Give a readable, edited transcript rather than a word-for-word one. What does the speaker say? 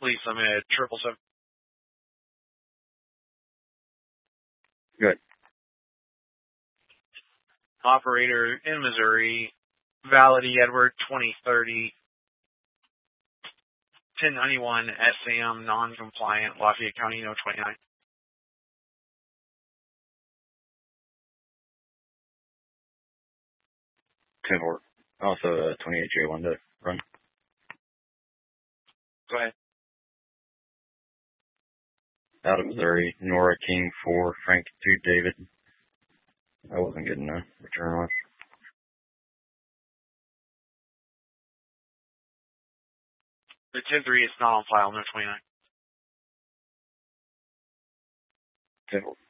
Please submit 777. Good. Operator in Missouri, Validity Edward 2030, 1091 SM, non-compliant, Lafayette County, No 29. Also, 28J1 to run. Go ahead. Out of Missouri, Nora King 4, Frank 2, David. I wasn't getting a return on. The 10-3 is not on file, No 29.